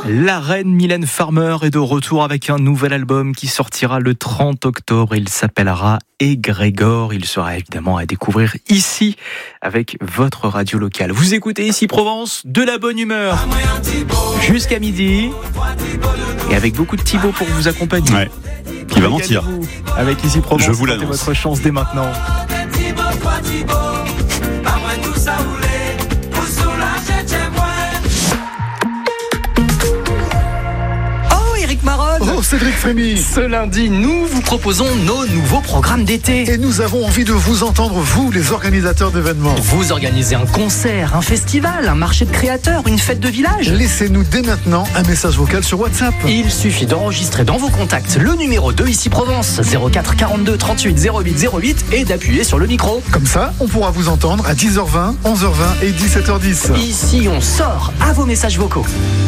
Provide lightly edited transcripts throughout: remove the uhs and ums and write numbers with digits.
La reine Mylène Farmer est de retour avec un nouvel album qui sortira le 30 octobre. Il s'appellera Égrégore. Il sera évidemment à découvrir ici avec votre radio locale. Vous écoutez ici Provence, de la bonne humeur jusqu'à midi et avec beaucoup de Thibaut pour vous accompagner. Ouais. Qui va mentir. Avec ici Provence, je vous tentez l'annonce. votre chance dès maintenant. Oh, Cédric Frémy. Ce lundi, nous vous proposons nos nouveaux programmes d'été. Et nous avons envie de vous entendre, vous, les organisateurs d'événements. Vous organisez un concert, un festival, un marché de créateurs, une fête de village. Laissez-nous dès maintenant un message vocal sur WhatsApp. Il suffit d'enregistrer dans vos contacts le numéro de Ici Provence, 04 42 38 08 08 et d'appuyer sur le micro. Comme ça, on pourra vous entendre à 10h20, 11h20 et 17h10. Ici, on sort à vos messages vocaux.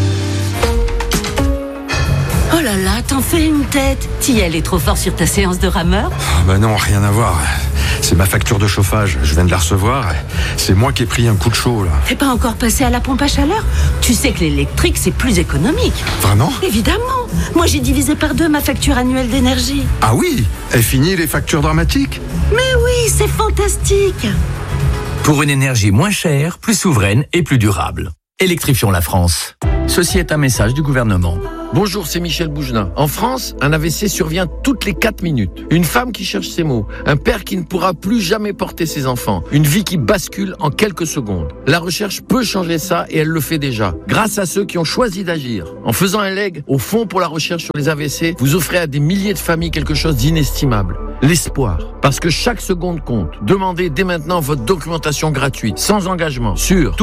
Oh là là, t'en fais une tête. Thiel est trop fort sur ta séance de rameur. Bah non, rien à voir. C'est ma facture de chauffage, je viens de la recevoir. C'est moi qui ai pris un coup de chaud là. T'es pas encore passé à la pompe à chaleur? Tu sais que l'électrique c'est plus économique. Vraiment? Évidemment. Moi j'ai divisé par 2 ma facture annuelle d'énergie. Ah oui? Est fini les factures dramatiques? Mais oui, c'est fantastique. Pour une énergie moins chère, plus souveraine et plus durable. Électrifions la France. Ceci est un message du gouvernement. Bonjour, c'est Michel Bougelin. En France, un AVC survient toutes les 4 minutes. Une femme qui cherche ses mots. Un père qui ne pourra plus jamais porter ses enfants. Une vie qui bascule en quelques secondes. La recherche peut changer ça et elle le fait déjà. Grâce à ceux qui ont choisi d'agir. En faisant un leg au Fonds pour la recherche sur les AVC, vous offrez à des milliers de familles quelque chose d'inestimable. L'espoir. Parce que chaque seconde compte. Demandez dès maintenant votre documentation gratuite, sans engagement, sur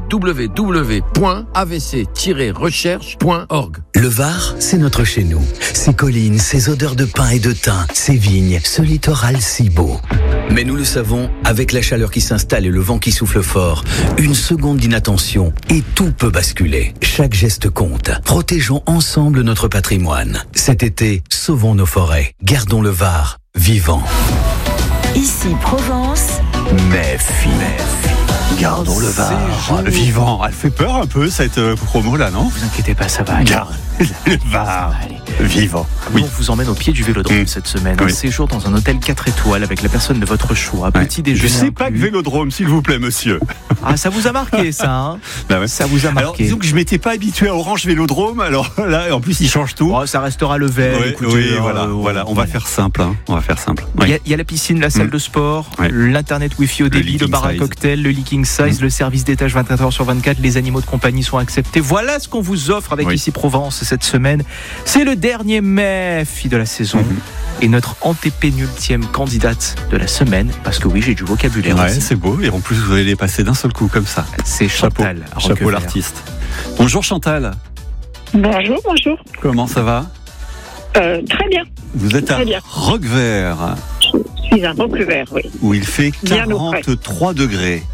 www.avc-recherche.org. Le Var, c'est notre chez nous. Ces collines, ces odeurs de pin et de thym, ces vignes, ce littoral si beau. Mais nous le savons, avec la chaleur qui s'installe et le vent qui souffle fort, une seconde d'inattention et tout peut basculer. Chaque geste compte. Protégeons ensemble notre patrimoine. Cet été, sauvons nos forêts. Gardons le Var vivant. Ici Provence. Méfie. Gardons le Var Vivant. Elle fait peur un peu cette promo là, non? Vous inquiétez pas, ça va aller. Garde le Var vivant. Oui. On vous emmène au pied du Vélodrome cette semaine. Un séjour dans un hôtel 4 étoiles avec la personne de votre choix. Petit déjeuner. Je sais pas que Vélodrome, s'il vous plaît, monsieur. Ah, ça vous a marqué, ça, hein? Bah ouais. Ça vous a marqué. Alors, disons que je m'étais pas habitué à Orange Vélodrome, alors là, en plus, il change tout. Oh, ça restera le vert. Oui, écoutez, voilà. On va faire simple, hein. On va faire simple. Oui. Il y a la piscine, la salle de sport, l'internet wifi au débit, le bar à cocktail, le leaking size, le service d'étage 24h sur 24, les animaux de compagnie sont acceptés. Voilà ce qu'on vous offre avec Ici Provence cette semaine. C'est le dernier MEFI de la saison et notre antépénultième candidate de la semaine, parce que oui, j'ai du vocabulaire aussi. C'est beau, et en plus vous allez les passer d'un seul coup comme ça. C'est Chantal. Chapeau l'artiste. Bonjour Chantal. Bonjour. Comment ça va? Très bien. Vous êtes à Roquevert. Je suis à Roquevert, oui. Où il fait 43 degrés.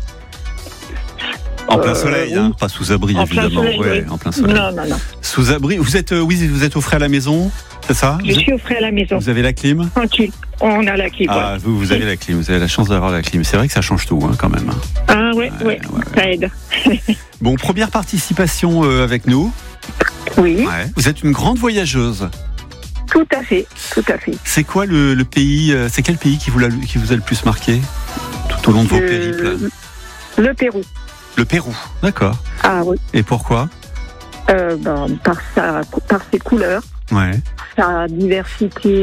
En plein soleil, oui. Pas sous abri évidemment. En plein soleil. Non. Sous abri. Vous êtes au frais à la maison, c'est ça? Je suis au frais à la maison. Vous avez la clim? Tranquille. On a la clim. Ah, vous avez la clim. Vous avez la chance d'avoir la clim. C'est vrai que ça change tout, quand même. Ah ouais. Ça aide. Bon, première participation avec nous. Oui. Ouais. Vous êtes une grande voyageuse. Tout à fait. C'est quoi le pays? C'est quel pays qui vous a le plus marqué tout au long de vos périples? Le Pérou. Le Pérou, d'accord. Ah oui. Et pourquoi? Par ses couleurs, sa diversité,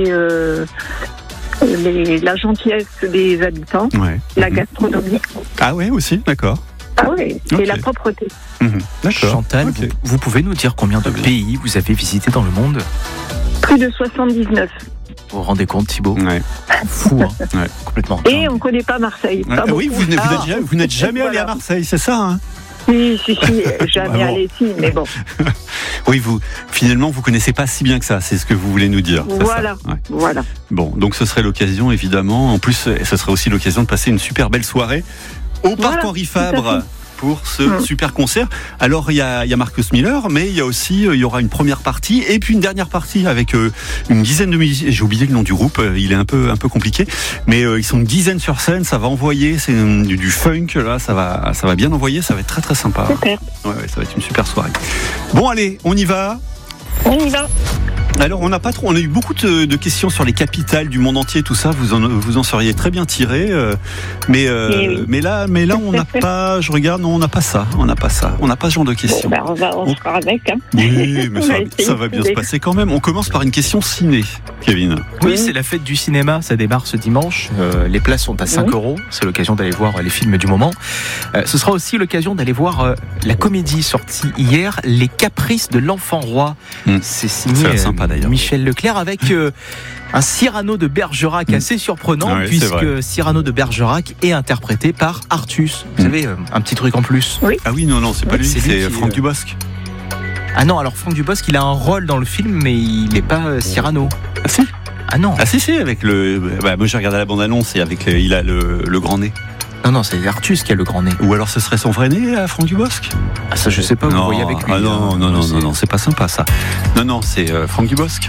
la gentillesse des habitants, la gastronomie. Ah oui, aussi, d'accord. Ah oui, et la propreté. D'accord. Chantal, vous pouvez nous dire combien de pays vous avez visité dans le monde? Plus de 79. Vous vous rendez compte, Thibaut? Fou, hein? Complètement. Et on ne connaît pas Marseille. Pas oui, vous n'êtes jamais allé à Marseille, c'est ça, hein? Si, jamais allé, mais bon. Oui, finalement, vous connaissez pas si bien que ça, c'est ce que vous voulez nous dire. Voilà. Bon, donc ce serait l'occasion, évidemment. En plus, ce serait aussi l'occasion de passer une super belle soirée au Parc Henri Fabre. Pour ce super concert. Alors il y a Marcus Miller, mais il y aura une première partie et puis une dernière partie avec une dizaine de musiciens. J'ai oublié le nom du groupe, il est un peu compliqué, mais ils sont une dizaine sur scène. Ça va envoyer, c'est du funk là, ça va bien envoyer, ça va être très très sympa. Super. Ouais, ça va être une super soirée. Bon, allez, on y va. On y va. Alors, on a eu beaucoup de questions sur les capitales du monde entier, tout ça. Vous en seriez très bien tiré, mais là, on n'a pas. Je regarde, non, on n'a pas ça. On n'a pas ce genre de questions. Bon, on fera avec. Hein. Oui, mais ça va bien se passer quand même. On commence par une question ciné, Kevin. Oui, c'est la fête du cinéma. Ça démarre ce dimanche. Les places sont à 5 €. C'est l'occasion d'aller voir les films du moment. Ce sera aussi l'occasion d'aller voir la comédie sortie hier, Les Caprices de l'Enfant Roi. C'est signé sympa, d'ailleurs. Michel Leclerc avec un Cyrano de Bergerac assez surprenant, puisque Cyrano de Bergerac est interprété par Artus. Vous savez, un petit truc en plus. Oui. Ah oui, non, c'est pas lui, c'est Franck Dubosc. Ah non, alors Franck Dubosc, il a un rôle dans le film, mais il n'est pas Cyrano. Ah si. Ah non. Ah si, avec le. Moi j'ai regardé la bande-annonce et il a le grand nez. Non, c'est Artus qui a le grand nez. Ou alors ce serait son vrai nez à Franck Dubosc? Ah ça je sais pas, vous voyez avec lui. Ah non, c'est pas sympa ça. Non, c'est Franck Dubosc.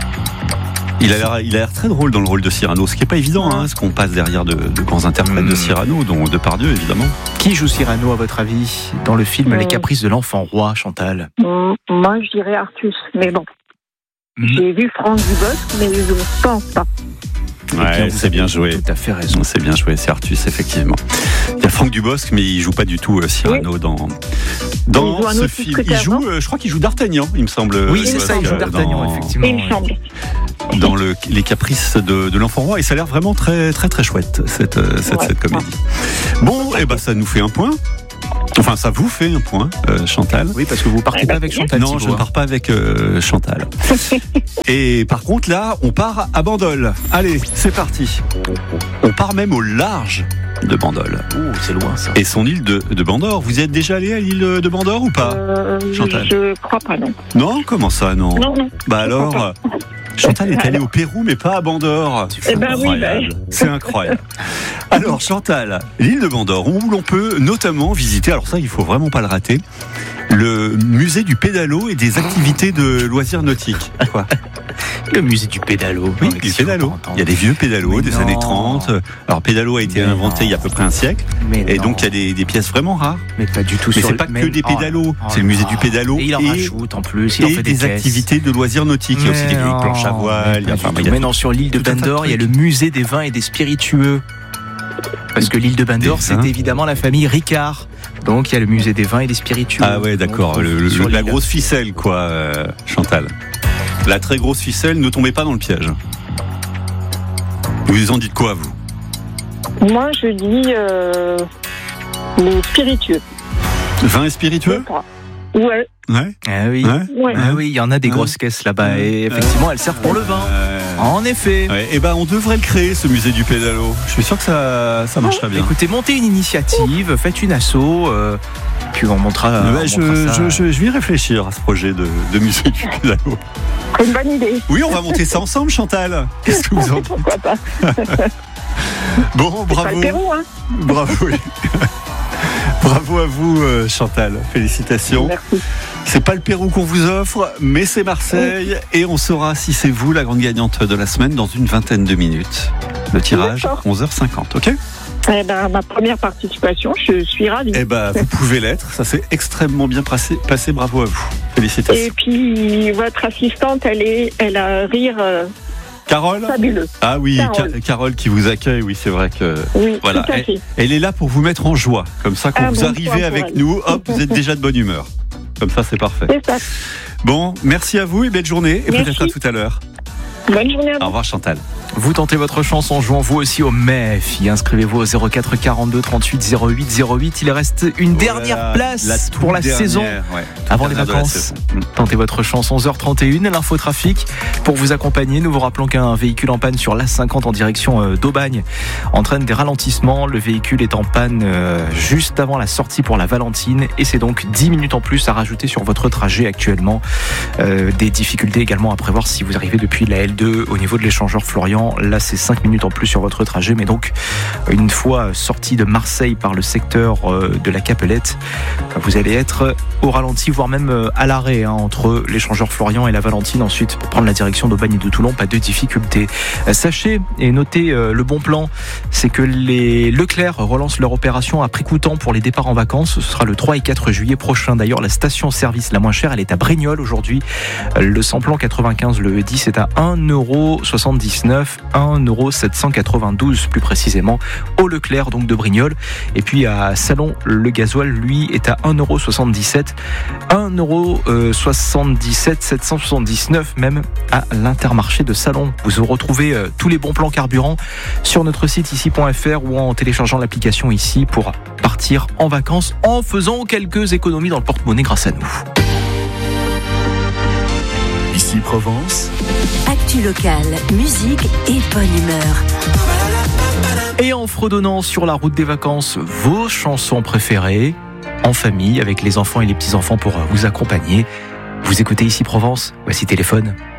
Il a l'air très drôle dans le rôle de Cyrano, ce qui est pas évident, ce qu'on passe derrière de grands interprètes de Cyrano, dont Depardieu évidemment. Qui joue Cyrano à votre avis dans le film Les Caprices de l'Enfant Roi, Chantal? Moi je dirais Artus, mais bon. J'ai vu Franck Dubosc, mais je ne pense pas. Ouais, c'est bien joué. Tout à fait raison. C'est bien joué, c'est Artus, effectivement. Il y a Franck Dubosc, mais il joue pas du tout Cyrano dans ce film. Il joue, je crois qu'il joue D'Artagnan, il me semble. Oui, c'est ça, il joue D'Artagnan, effectivement. Il me semble. Dans Les Caprices de l'Enfant Roi, et ça a l'air vraiment très très très chouette cette comédie. Bon, ça nous fait un point. Enfin, ça vous fait un point, Chantal. Oui, parce que vous partez pas avec Chantal. Non, je ne pars pas avec Chantal. Et par contre, là, on part à Bandol. Allez, c'est parti. On part même au large de Bandol. C'est loin, ça. Et son île de Bandor. Vous y êtes déjà allé à l'île de Bandor ou pas, Chantal? Je crois pas, non. Non, comment ça, non? Non. Bah alors, Chantal est allée au Pérou, mais pas à Bandor. C'est incroyable. C'est incroyable. Alors, Chantal, l'île de Bandor, où l'on peut notamment visiter, alors ça, il faut vraiment pas le rater, le musée du pédalo et des activités de loisirs nautiques. Quoi? Le musée du pédalo. Oui, du pédalo. Il y a des vieux pédalos des années 30. Alors, pédalo a été inventé il y a à peu près un siècle. Et donc, il y a des pièces vraiment rares. Mais pas du tout. Mais c'est pas que des pédalos. C'est le musée du pédalo. Et il en rajoute en plus. Il en fait des activités de loisirs nautiques. Il y a aussi des vieilles planches à voile. Mais non, sur l'île de Bandor, il y a le musée des vins et des spiritueux. Parce que l'île de Bandor, c'est évidemment la famille Ricard. Donc il y a le musée des vins et des spiritueux. Ah ouais, d'accord. La grosse ficelle, quoi, Chantal. La très grosse ficelle, ne tombez pas dans le piège. Vous en dites quoi, vous? Moi, je dis les spiritueux. Vin et spiritueux? Ouais. Ah oui. Ah oui, il y en a des grosses caisses là-bas. Et effectivement, elles servent pour le vin. En effet. Et on devrait le créer, ce musée du pédalo. Je suis sûr que ça marcherait bien. Écoutez, montez une initiative, faites une asso, puis on montrera. Je vais y réfléchir à ce projet de musée du pédalo. C'est une bonne idée. Oui, on va monter ça ensemble, Chantal. Qu'est-ce que vous en dites? Pourquoi pas? Bon, bravo. C'est pas le Pérou, hein? Bravo. Oui. Bravo à vous, Chantal. Félicitations. Merci. C'est pas le Pérou qu'on vous offre, mais c'est Marseille. Et on saura si c'est vous la grande gagnante de la semaine dans une vingtaine de minutes. Le tirage, 11h50, ok? Ma première participation, je suis ravie. Vous pouvez l'être. Ça s'est extrêmement bien passé. Bravo à vous. Félicitations. Et puis, votre assistante, elle a un rire... Carole? Fabuleux. Ah oui, Carole qui vous accueille, oui, c'est vrai que... Oui, voilà, tout à fait. Elle est là pour vous mettre en joie. Comme ça, quand vous arrivez avec nous, hop, vous êtes déjà de bonne humeur. Comme ça, c'est parfait. C'est ça. Bon, merci à vous et belle journée. Et peut-être à tout à l'heure. Bonne journée à vous. Au revoir, Chantal. Vous tentez votre chance en jouant vous aussi au MEFI. Inscrivez-vous au 04 42 38 08 08. Il reste une dernière place pour la saison avant les vacances. Tentez votre chance, 11h31. L'infotrafic pour vous accompagner. Nous vous rappelons qu'un véhicule en panne sur l'A50 en direction d'Aubagne entraîne des ralentissements. Le véhicule est en panne juste avant la sortie pour la Valentine et c'est donc 10 minutes en plus à rajouter sur votre trajet actuellement. Des difficultés également à prévoir si vous arrivez depuis la L2 au niveau de l'échangeur Florian maintenant. Là, c'est 5 minutes en plus sur votre trajet, mais donc une fois sorti de Marseille par le secteur de la Capelette, vous allez être au ralenti, voire même à l'arrêt entre l'échangeur Florian et la Valentine. Ensuite, pour prendre la direction d'Aubagne et de Toulon, pas de difficulté. Sachez et notez le bon plan, c'est que les Leclerc relancent leur opération à prix coûtant pour les départs en vacances. Ce sera le 3 et 4 juillet prochain. D'ailleurs, la station-service la moins chère, elle est à Brignoles aujourd'hui. Le samplon 95, le E10 est à 1,79 €, 1,792 € plus précisément, au Leclerc donc de Brignoles. Et puis à Salon, le gasoil, lui, est à 1,77 €, 1,77 €, 779 même à l'Intermarché de Salon. Vous retrouvez tous les bons plans carburant sur notre site ici.fr ou en téléchargeant l'application ici pour partir en vacances en faisant quelques économies dans le porte-monnaie grâce à nous. Ici Provence. Actu locale, musique et bonne humeur. Et en fredonnant sur la route des vacances, vos chansons préférées, en famille, avec les enfants et les petits-enfants pour vous accompagner. Vous écoutez Ici Provence, voici Téléphone.